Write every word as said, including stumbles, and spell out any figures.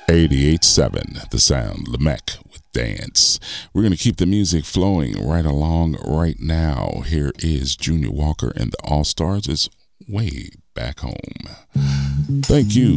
eighty-eight point seven, The Sound, Lamech with Dance. We're going to keep the music flowing right along right now. Here is Junior Walker and the All-Stars. It's Way Back Home. Thank you